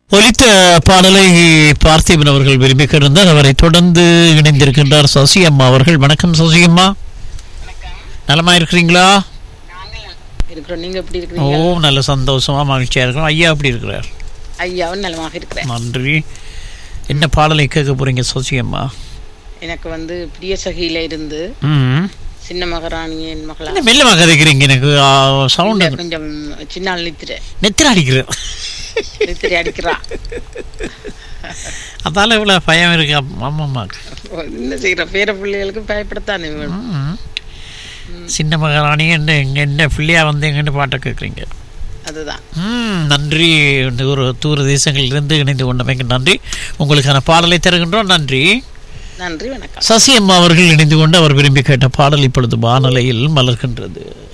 ஒலித்த பாடலை பார்த்திபன் அவர்கள் விரும்பி கிடந்தார். அவரை தொடர்ந்து இணைந்திருக்கின்றார் சசி அம்மா அவர்கள். வணக்கம் சசி அம்மா, நலமா இருக்கிறீங்களா? நீங்க எப்படி இருக்கீங்க? ஓ, நல்ல சந்தோஷமா மகிழ்ச்சியா இருக்கிறோம். ஐயா எப்படி இருக்கிறார்? ஐயாவும் நலமாக இருக்கிறார். நன்றி. என்ன பாடலை கேட்க போறீங்க சசி அம்மா? எனக்கு பிரிய சகியில இருந்து சின்ன மகாராணியின் மகளா. மெல்லமாக கதைக்கிறீங்க, எனக்கு சவுண்ட் கொஞ்சம் சின்ன நெத்திர அடிக்கிறேன். நித்திரை அடிக்கிறா. அதால இவ்வளவு பயம் இருக்கு அம்மாக்கு. என்ன செய்யற பேர பிள்ளைகளுக்கு பயப்படத்தானே வேணும். சின்ன மகாராணி என்ன பிள்ளையா வந்து எங்கன்னு பாட்டை கேட்குறீங்க. அதுதான். நன்றி. ஒரு தூர தேசங்களிலிருந்து இணைந்து கொண்டமைக்கு நன்றி. உங்களுக்கான பாடலை தருகின்றோம். நன்றி. நன்றி, வணக்கம். சசி அம்மா அவர்கள் இணைந்து கொண்டு அவர் விரும்பி கேட்ட பாடல் இப்பொழுது வானலையில் மலர்கின்றது.